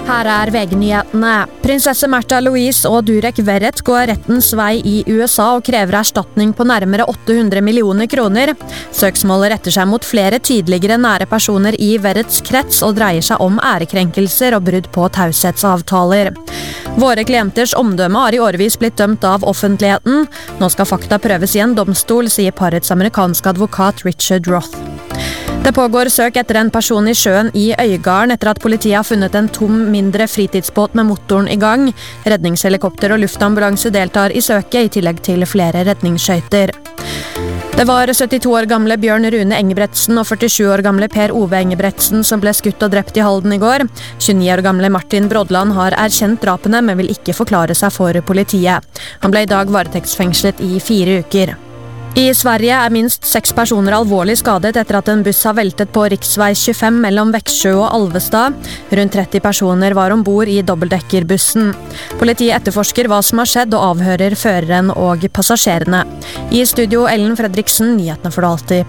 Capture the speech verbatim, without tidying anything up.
Her er V G-nyhetene. Prinsesse Märtha Louise og Durek Verrett går rettens vei i U S A og krever erstatning på nærmere åtte hundre millioner kroner. Søksmålet retter seg mot flere tidligere nære personer i Verretts krets og dreier seg om ærekrenkelser og brudd på taushetsavtaler. Våre klienters omdømme har i årevis blitt dømt av offentligheten. Nå skal fakta prøves i en domstol, sier parets amerikanske advokat Richard Roth. Det pågår søk etter en person i sjøen i Øygarden etter at politiet har funnet en tom, mindre fritidsbåt med motoren i gang. Redningshelikopter og luftambulanse deltar i søket, i tillegg til flere redningsskøyter. Det var syttito år gamle Bjørn Rune Engebretsen og førtisju år gamle Per Ove Engebretsen som ble skutt og drept i Halden i går. tjueni år gamle Martin Brodland har erkjent drapene, men vil ikke forklare seg for politiet. Han ble i dag varetektsfengslet i fire uker. I Sverige er minst seks personer alvorlig skadet etter at en buss har veltet på riksvei tjuefem mellom Växjö og Alvestad. Rundt tretti personer var ombord i dobbeltdekkerbussen. Politiet etterforsker hva som har skjedd og avhører føreren og passasjerene. I studio Ellen Fredriksen, nyhetene for alltid.